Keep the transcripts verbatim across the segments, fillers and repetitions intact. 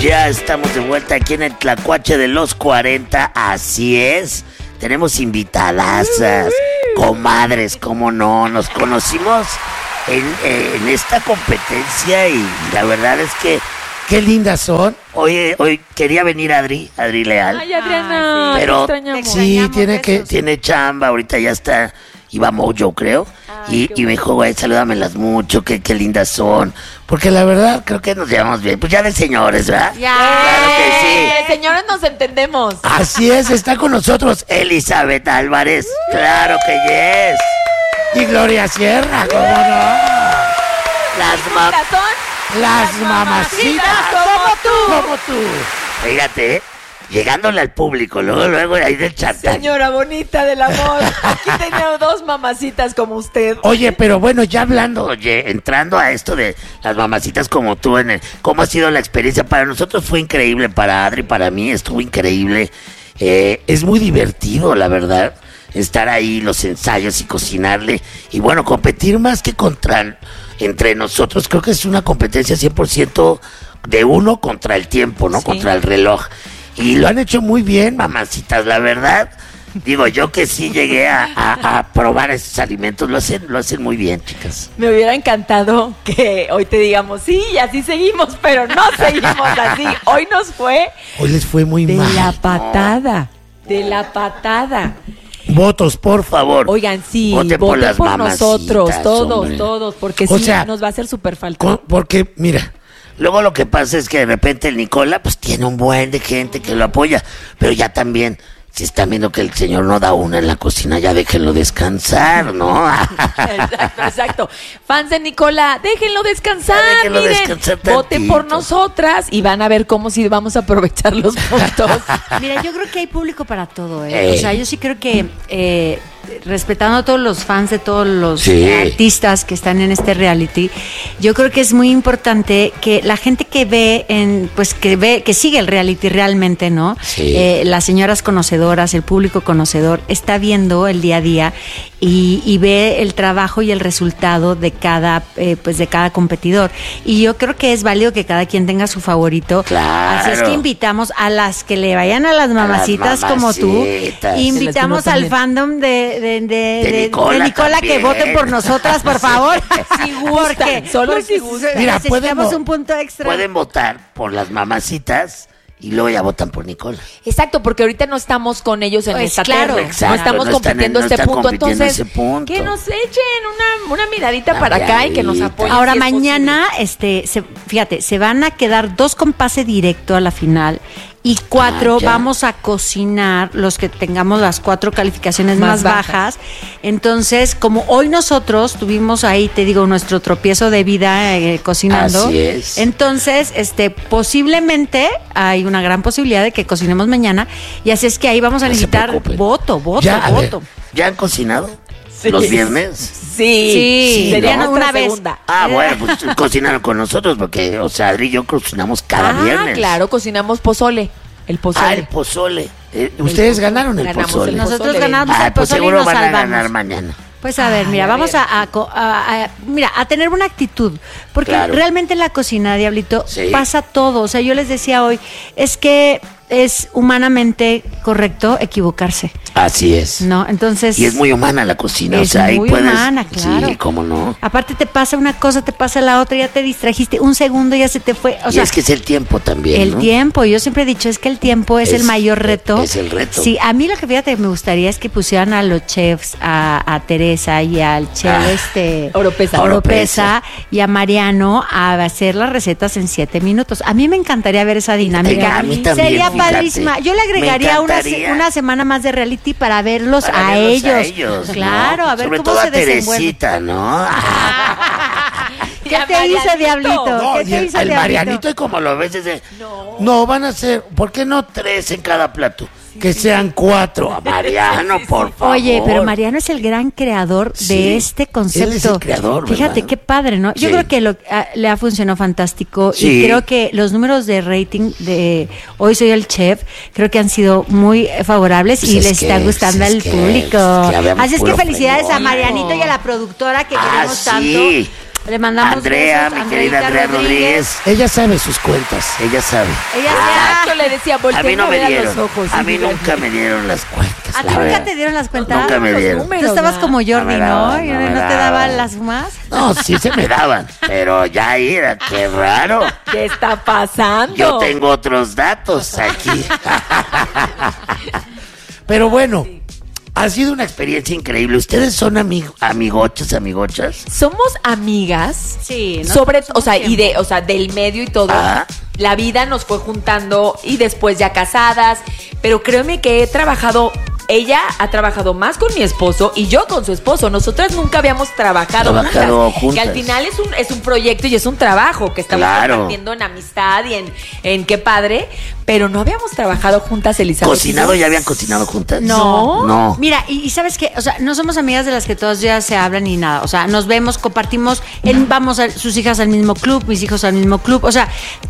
Ya estamos de vuelta aquí en el Tlacuache de los cuarenta, así es. Tenemos invitadasas, comadres, cómo no, nos conocimos en, en esta competencia y la verdad es que qué lindas son. Hoy, hoy quería venir Adri, Adri Leal. Ay, Adriana, Ay, sí. Pero te extrañamos. sí, tiene que, tiene chamba, ahorita ya está, iba Mojo, creo. Ay, y, y me dijo, güey, salúdamelas mucho, qué, qué lindas son. Porque la verdad creo que nos llevamos bien. Pues ya de señores, ¿verdad? Ya. Claro que sí. De señores nos entendemos. Así es, está con nosotros Elizabeth Álvarez. Claro que yes. Y Gloria Sierra, ¿cómo no? Las mam... son Las mamacitas, como tú. como tú. Fíjate, llegándole al público, luego, luego ahí del chantaje. Señora bonita del amor, aquí tenía dos mamacitas como usted. Oye, pero bueno, ya hablando, oye, entrando a esto de las mamacitas como tú, en el, ¿cómo ha sido la experiencia? Para nosotros fue increíble, para Adri, para mí estuvo increíble. Eh, es muy divertido, la verdad, estar ahí, los ensayos y cocinarle. Y bueno, competir más que contra entre nosotros, creo que es una competencia cien por ciento de uno contra el tiempo, ¿no? Sí. Contra el reloj. Y lo han hecho muy bien, mamacitas, la verdad. Digo, yo que sí llegué a, a, a probar esos alimentos, lo hacen, lo hacen muy bien, chicas. Me hubiera encantado que hoy te digamos, sí, y así seguimos, pero no seguimos así. Hoy nos fue Hoy les fue muy de mal. la patada, de la patada. Votos, por favor. Oigan, sí, Voten por voten las por mamacitas, nosotros, todos, hombre. todos, porque O sí, sea, nos va a hacer súper falta. Con- porque, mira, luego lo que pasa es que de repente el Nicola, pues tiene un buen de gente que lo apoya, pero ya también, si están viendo que el señor no da una en la cocina, ya déjenlo descansar, ¿no? Exacto, exacto. Fans de Nicola, déjenlo descansar, Ya déjenlo miren, descansar voten por tantito. nosotras y van a ver cómo sí vamos a aprovechar los puntos. Mira, yo creo que hay público para todo, ¿eh? Eh. O sea, yo sí creo que eh, respetando a todos los fans de todos los Sí. artistas que están en este reality, yo creo que es muy importante que la gente que ve en, pues que ve, que sigue el reality realmente, ¿no? Sí. Eh, las señoras conocedoras, el público conocedor, está viendo el día a día y, y ve el trabajo y el resultado de cada, eh, pues de cada competidor. Y yo creo que es válido que cada quien tenga su favorito. Claro. Así es que invitamos a las que le vayan a las mamacitas, como tú. mamacitas. Invitamos De las que al no fandom de, de, de, de- de Nicola Nicola que también. voten por nosotras, por favor. Si gustan, Porque solo pues, si gustan. Mira, necesitamos pueden- un punto extra. Pueden votar por las mamacitas y luego ya votan por Nicola. Exacto, porque ahorita no estamos con ellos en Pues esta claro. terna. Exacto, no estamos no están en- compitiendo no este están punto. compitiendo Entonces, ese punto. que nos echen una, una miradita Una para acá y que nos miradita. apoyen. Ahora si es mañana, este, se, fíjate, se van a quedar dos con pase directo a la final y cuatro Ah, ya. vamos a cocinar los que tengamos las cuatro calificaciones más, Más bajas. bajas. Entonces, como hoy nosotros tuvimos ahí, te digo, nuestro tropiezo de vida eh, cocinando. Así es. Entonces, este, posiblemente hay una gran posibilidad de que cocinemos mañana y así es que ahí vamos a No se necesitar preocupen. voto, voto, Ya, a ver, voto. ¿ya han cocinado Sí. los viernes? Sí, Sí, sería ¿no? nuestra Una vez. segunda. Ah, bueno, pues cocinaron con nosotros porque, o sea, Adri y yo cocinamos cada ah, viernes. claro, cocinamos pozole. El pozole. Ah, el pozole. Eh, Ustedes ganaron el Ganamos pozole. el Nosotros pozole. ganamos Ah, el pues pozole y seguro nos van a salvamos. ganar mañana. Pues a ver, Ay, mira, a vamos ver. a, a co- a- a- mira, a tener una actitud, porque Claro. realmente en la cocina, Diablito, Sí. pasa todo. O sea, yo les decía hoy, es que es humanamente correcto equivocarse, Así es. ¿no? Entonces, Y es muy humana la cocina, o Es sea, ahí muy puedes. humana, claro. Sí, cómo no. aparte te pasa una cosa, te pasa la otra, ya te distrajiste, un segundo ya se te fue. O y sea, es que es el tiempo también. el ¿no? tiempo, yo siempre he dicho, es que el tiempo es, Es- el mayor reto. es el reto. Sí, a mí lo que fíjate que me gustaría es que pusieran a los chefs, a, a Teresa y al chef Ah. este Oropesa. Oropesa y a Mariano a hacer las recetas en siete minutos. A mí me encantaría ver esa dinámica. A mí también, Sería fíjate. padrísima. Yo le agregaría Me una, se- encantaría. una semana más de reality para verlos, Para a, verlos ellos. a ellos, Claro, ¿no? a ver Sobre cómo todo se a desenvuelven. Teresita, ¿no? ¿Qué Y a te hizo, Marianito. Diablito? No, ¿Qué y te el, hizo, el Diablito? Marianito, y como lo ves, es de, no. van a ser, ¿por qué no tres en cada plato? Que sean cuatro. A Mariano, por favor. Oye, pero Mariano es el gran creador de Sí, este concepto. él es el creador, Fíjate ¿verdad? qué padre, ¿no? Yo Sí. creo que lo, ah, le ha funcionado fantástico Sí. y creo que los números de rating de Hoy Soy el Chef creo que han sido muy eh, favorables Pues y es les que- está gustando pues al es que- público. es que habemos Así es que puro felicidades a fenómeno. Marianito y a la productora que Ah, queremos sí. tanto. Le mandamos Andrea, besos, mi querida Andreita Andrea Rodríguez. Ella sabe sus cuentas, ella sabe. Ella Exacto, le decía, A voltea mí no me a dieron, los ojos. a y mí diga, nunca me dieron las cuentas. ¿A ti la nunca verdad. te dieron las cuentas? Nunca me los dieron. números, Tú estabas ¿verdad? como Jordi, No me ¿no? daban, ¿Y no no, me te daban. daban las más? No, sí se me daban, pero ya ahí era, qué raro. ¿Qué está pasando? Yo tengo otros datos aquí. Pero bueno, ha sido una experiencia increíble. ¿Ustedes son amig amigochas, amigochas? Somos amigas. Sí, ¿no? Sobre, Somos o sea, y tiempo. de, o sea, del medio y todo. Ah. La vida nos fue juntando y después ya casadas. Pero créeme que he trabajado. Ella ha trabajado más con mi esposo y yo con su esposo. Nosotras nunca habíamos trabajado, Trabajado juntas, juntas. Que al final es un, es un proyecto y es un trabajo que estamos Claro. compartiendo en amistad y en, en qué padre. Pero no habíamos trabajado juntas, Elizabeth. ¿Cocinado? ¿Ya habían cocinado juntas? No. No. Mira, y, y ¿sabes qué? O sea, no somos amigas de las que todos los días se hablan ni nada. O sea, nos vemos, compartimos, él, vamos a, sus hijas al mismo club, mis hijos al mismo club. O sea,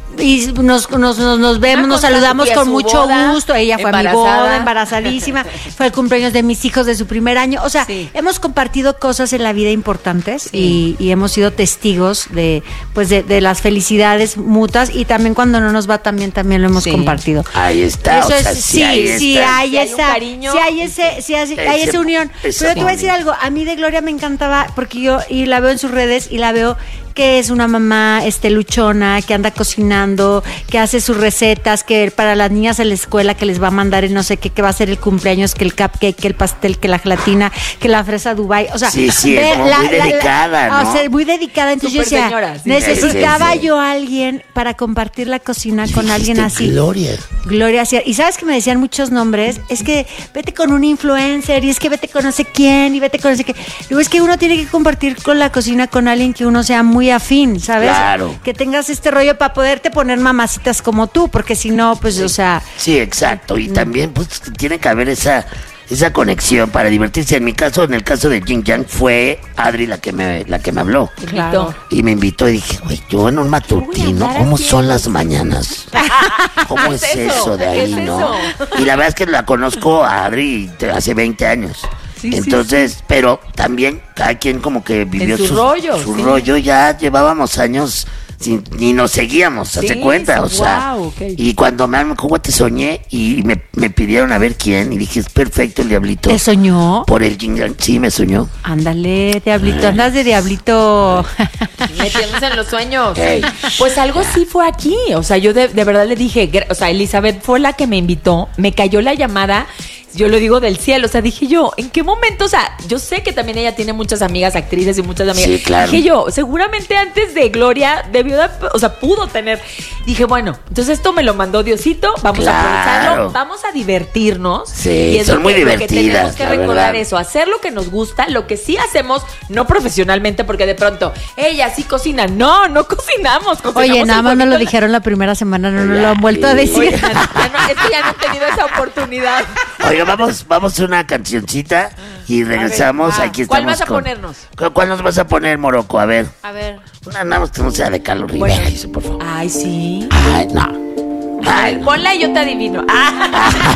y nos, nos, nos, nos vemos, Ah, nos con saludamos Sofía, con su mucho boda, gusto. Ella fue a mi embarazada. boda, embarazadísima. Fue el cumpleaños de mis hijos de su primer año. O sea, Sí. hemos compartido cosas en la vida importantes Sí. y, y hemos sido testigos de, pues, de, de las felicidades mutuas y también cuando no nos va tan bien, también lo hemos Sí. compartido. Ahí está. Eso o sea, es, sí, sí, ahí sí, está. hay Sí hay un esa, cariño. sí hay ese, sí hay, hay Ese- esa unión. ese Pero te voy a decir bonding. algo, a mí de Gloria me encantaba porque yo y la veo en sus redes y la veo que es una mamá este luchona, que anda cocinando, que hace sus recetas, que para las niñas en la escuela que les va a mandar el no sé qué, que va a ser el cumpleaños, que el cupcake, que el pastel, que la gelatina, que la fresa Dubai, o sea, Sí, sí, es ver como muy dedicada, ¿no? O sea, muy dedicada, entonces yo Súper decía, señora, sí. necesitaba Sí, sí, sí. yo a alguien para compartir la cocina Y con alguien dijiste, así. Gloria. Gloria Sierra. Y sabes que me decían muchos nombres, es que vete con un influencer y es que vete con no sé quién y vete con no sé qué. Digo, es que uno tiene que compartir con la cocina con alguien que uno sea muy afín, ¿sabes? Claro. Que tengas este rollo para poderte poner mamacitas como tú, porque si no, pues, o sea, Sí, exacto. Y también, pues, tiene que haber esa, esa conexión para divertirse. En mi caso, en el caso de Jin Yang, fue Adri la que me, la que me habló. Claro. Y me invitó y dije, güey, yo en un matutino, andar ¿cómo haciendo? son las mañanas? ¿Cómo ¿Qué es es eso? eso de ¿Qué ahí, es no? eso? Y la verdad es que la conozco a Adri de hace veinte años. Sí, sí, Entonces, pero también cada quien como que vivió su sus- rollo, su sí. rollo, ya llevábamos años sin, ni nos seguíamos, hazte Sí, cuenta, sí, o sea, guau, ok. y cuando me han ¿cómo te soñé? Y me, me pidieron a ver quién, y dije, es perfecto el diablito. ¿te soñó? Por el Jin Yang, sí me soñó. Ándale, diablito, andas de diablito. Metiéndose en los sueños. Ey. Pues algo sí fue aquí. O sea, yo de, de verdad le dije, gra- o sea, Elizabeth fue la que me invitó, me cayó la llamada. Yo lo digo del cielo, o sea, dije yo, ¿en qué momento? O sea, yo sé que también ella tiene muchas amigas, actrices y muchas amigas. Sí, claro. Dije yo, seguramente antes de Gloria debió de, o sea, pudo tener. Dije, bueno, entonces esto me lo mandó Diosito, vamos Claro. a aprovecharlo, vamos a divertirnos. Sí, y es son lo muy que- lo que divertidas, tenemos que la recordar verdad. eso, hacer lo que nos gusta, lo que sí hacemos, no profesionalmente, porque de pronto, ella sí cocina. No, no cocinamos. cocinamos Oye, nada el más me lo huevito en la- dijeron la primera semana, no nos Ya, lo han vuelto a sí. decir. Oye, ya no- es que ya no he tenido esa oportunidad. Oiga, vamos, vamos a una cancioncita y regresamos. A ver, Aquí va. ¿Cuál estamos vas a con- ponernos? ¿Cu- ¿Cuál nos vas a poner, Morocco? A ver. A ver. Una nada más que no sea de Carlos Rivera, dice, por favor. Ay, sí. Ay, no. Ay, no. Ponla y yo te adivino. Ah.